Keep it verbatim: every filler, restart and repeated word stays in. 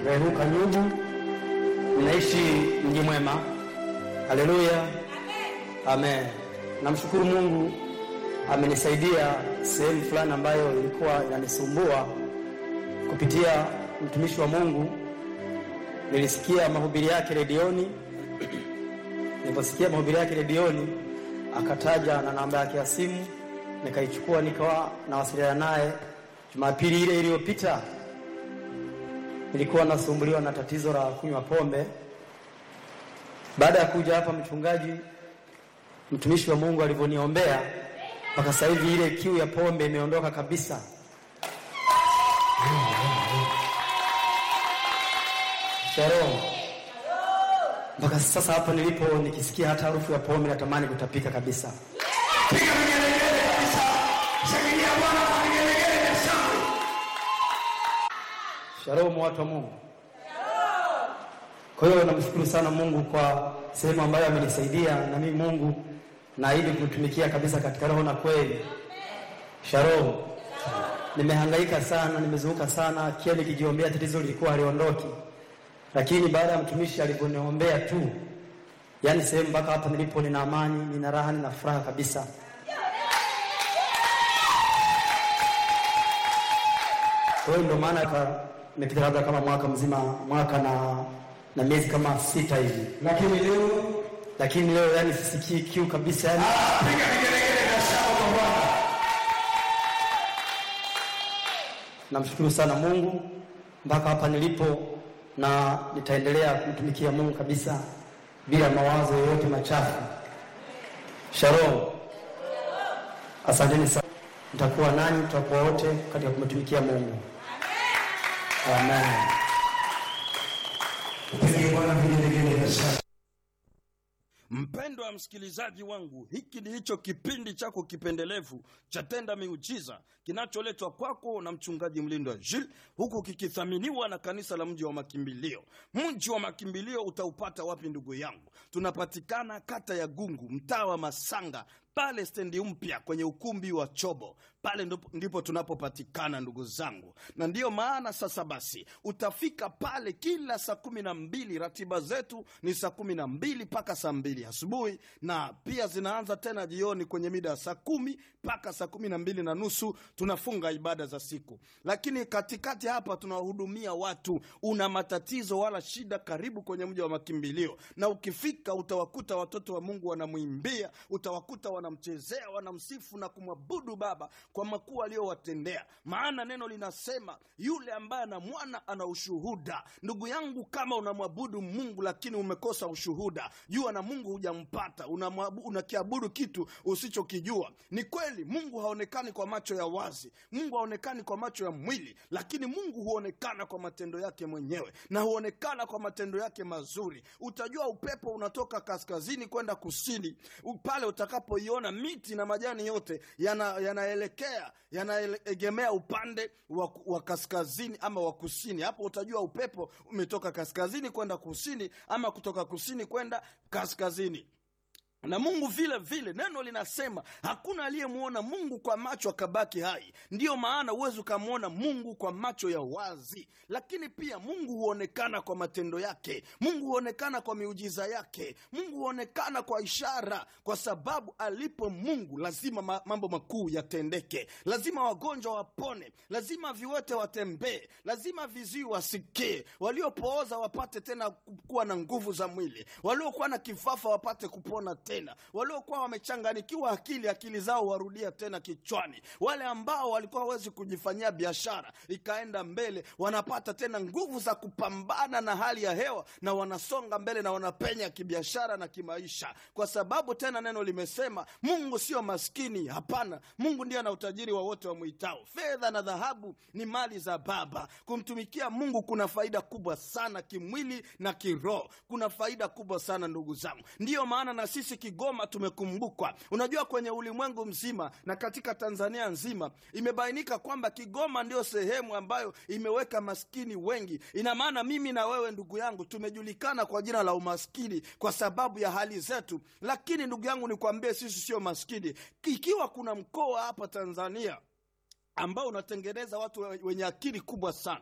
Rehuka Nyugu, ninaishi Mji Mwema. Haleluya. Amen. Amen. Namshukuru Mungu amenisaidia sehemu fulani ambayo ilikuwa inanisumbua. Kupitia mtumishi wa Mungu nilisikia mahubiri yake redioni. Niliposikia mahubiri yake redioni akataja na namba yake ya simu, nikaichukua nikawa nawasiliana naye. Jumapili ile iliyopita nilikuwa nasumbuliwa na tatizo la kunywa pombe. Baada ya kuja hapa mchungaji, mtumishi wa Mungu alivyoniombea, mpaka sasa hivi ile kiu ya pombe imeondoka kabisa. Shalom. Mpaka sasa hapa nilipo nikisikia hata harufu ya pombe natamani kutapika kabisa. Piga vigelegele kabisa. Shangilia Bwana kwa vigelegele na shangwe. Shalom watu wa Mungu. Shalom. Kwa hiyo namshukuru sana Mungu kwa sehemu ambayo amenisaidia, na mimi Mungu naahidi kumtumikia kabisa katika roho na kweli. Shalom. Nimehangaika sana, nimezunguka sana, kile nikijiombea tatizo lilikuwa haliondoki. Lakini baada ya mtumishi aliponiombea tu, yani sehemu mpaka hapa nilipo nina amani, nina raha, nina furaha kabisa. Kwa hiyo ndio maana nimepita labda kama mwaka mzima, mwaka na na miezi kama sita hivi. Lakini leo, lakini leo yani sisikii kiu kabisa yani. Ah, piga vigelegele na shangwe kwa Bwana. Namshukuru sana Mungu mpaka hapa nilipo, na nitaendelea kumtumikia Mungu kabisa bila mawazo yoyote machafu. Shalom. Asanteni sana. Nitakuwa nanyi, tutakuwa wote katika kumtumikia Mungu. Amen. Amen. Piga Bwana vigelegele na shangwe. Mpendwa msikilizaji wangu, hiki ndicho kipindi chako kipendelevu cha Tenda Miujiza, kinacholetwa kwako na mchungaji Mlindwa Jules, huku kikithaminiwa na kanisa la Mji wa Makimbilio. Mji wa Makimbilio utaupata wapi ndugu yangu? Tunapatikana kata ya Gungu, mtaa wa Masanga, pale stendi mpya kwenye ukumbi wa Chobo. Pale ndipo tunapopatikana ndugu zangu. Na ndiyo maana sasa basi utafika pale kila saa kumi na mbili. Ratiba zetu ni saa kumi na mbili mpaka saa mbili asubuhi, na pia zinaanza tena jioni kwenye mida ya saa kumi mpaka saa kumi na mbili na nusu tunafunga ibada za siku. Lakini katikati hapa tunawahudumia watu. Una matatizo wala shida, karibu kwenye Mji wa Makimbilio. Na ukifika utawakuta watoto wa Mungu wanamuimbia, utawakuta wanamchezea, wanamsifu na kumwabudu Baba kwa makuu aliyowatendea. Maana neno linasema yule ambaye ana mwana ana ushuhuda. Ndugu yangu, kama unamwabudu Mungu lakini umekosa ushuhuda, jua na Mungu hujampata. Unakiabudu kitu usichokijua. Ni kweli Mungu haonekani kwa macho ya wazi, Mungu haonekani kwa macho ya mwili, lakini Mungu huonekana kwa matendo yake mwenyewe, na huonekana kwa matendo yake mazuri. Utajua upepo unatoka kaskazini kwenda kusini pale utakapoiona miti na majani yote yana yanaelekea yanaegemea upande wa, wa kaskazini ama wa kusini. Hapo utajua upepo umetoka kaskazini kwenda kusini ama kutoka kusini kwenda kaskazini. Na Mungu vile vile neno linasema hakuna aliyemuona Mungu kwa macho akabaki hai. Ndiyo maana uwezo kumuona Mungu kwa macho ya wazi, lakini pia Mungu huonekana kwa matendo yake. Mungu huonekana kwa miujiza yake. Mungu huonekana kwa ishara, kwa sababu alipo Mungu lazima mambo makuu yatendeke. Lazima wagonjwa wapone, lazima viwete watembee, lazima viziwi wasikie, waliopooza wapate tena kuwa na nguvu za mwili, waliokuwa na kifafa wapate kupona tena, waliokuwa wamechanganikiwa akili akili zao warudia tena kichwani, wale ambao walikuwa hawezi kujifanyia biashara ikaenda mbele wanapata tena nguvu za kupambana na hali ya hewa, na wanasonga mbele na wanapenya kibiashara na kimaisha. Kwa sababu tena neno limesema Mungu sio maskini, hapana. Mungu ndiye ana utajiri wa wote wamuitao. Fedha na dhahabu ni mali za Baba. Kumtumikia Mungu kuna faida kubwa sana kimwili na kiroho. Kuna faida kubwa sana ndugu zangu. Ndiyo maana na sisi Kigoma tumekumbukwa. Unajua kwenye ulimwengu mzima na katika Tanzania nzima imebainika kwamba Kigoma ndio sehemu ambayo imeweka maskini wengi. Ina maana mimi na wewe ndugu yangu tumejulikana kwa jina la umaskini kwa sababu ya hali zetu. Lakini ndugu yangu nikwambie, sisi sio maskini. Ikiwa kuna mkoa hapa Tanzania ambao unatengeneza watu wenye akili kubwa sana,